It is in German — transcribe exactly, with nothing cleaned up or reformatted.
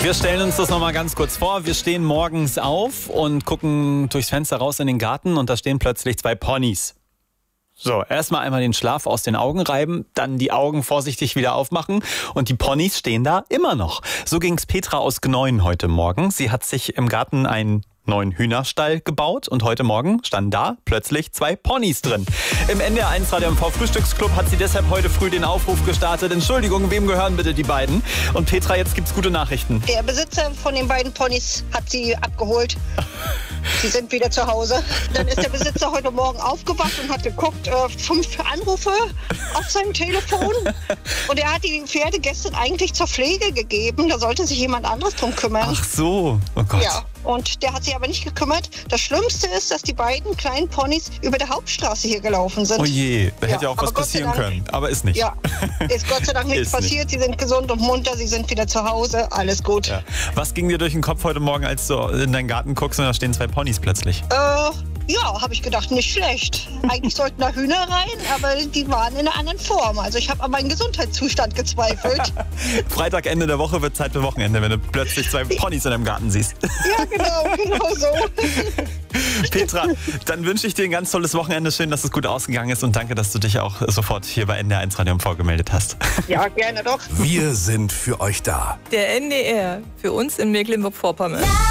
Wir stellen uns das nochmal ganz kurz vor. Wir stehen morgens auf und gucken durchs Fenster raus in den Garten und da stehen plötzlich zwei Ponys. So, erstmal einmal den Schlaf aus den Augen reiben, dann die Augen vorsichtig wieder aufmachen und die Ponys stehen da immer noch. So ging's Petra aus Gneuen heute Morgen. Sie hat sich im Garten einen neuen Hühnerstall gebaut und heute Morgen standen da plötzlich zwei Ponys drin. Im N D R eins Radio M V Frühstücksclub hat sie deshalb heute früh den Aufruf gestartet. Entschuldigung, wem gehören bitte die beiden? Und Petra, jetzt gibt's gute Nachrichten. Der Besitzer von den beiden Ponys hat sie abgeholt. Sie sind wieder zu Hause. Dann ist der Besitzer heute Morgen aufgewacht und hat geguckt, äh, fünf Anrufe auf seinem Telefon. Und er hat die Pferde gestern eigentlich zur Pflege gegeben. Da sollte sich jemand anderes drum kümmern. Ach so, oh Gott. Ja, und der hat sich aber nicht gekümmert. Das Schlimmste ist, dass die beiden kleinen Ponys über der Hauptstraße hier gelaufen sind. Oh je, da hätte ja auch aber was Gott sei passieren Dank- können. Aber ist nicht. Ja, ist Gott sei Dank nichts Ist nicht. passiert. Sie sind gesund und munter, sie sind wieder zu Hause. Alles gut. Ja. Was ging dir durch den Kopf heute Morgen, als du in deinen Garten guckst und da stehen zwei Ponys plötzlich? Äh, ja, habe ich gedacht, nicht schlecht. Eigentlich sollten da Hühner rein, aber die waren in einer anderen Form. Also ich habe an meinen Gesundheitszustand gezweifelt. Freitag, Ende der Woche wird Zeit für Wochenende, wenn du plötzlich zwei Ponys in deinem Garten siehst. Ja, genau, genau so. Petra, dann wünsche ich dir ein ganz tolles Wochenende. Schön, dass es gut ausgegangen ist und danke, dass du dich auch sofort hier bei N D R eins Radio M V gemeldet hast. Ja, gerne doch. Wir sind für euch da. Der N D R, für uns in Mecklenburg-Vorpommern.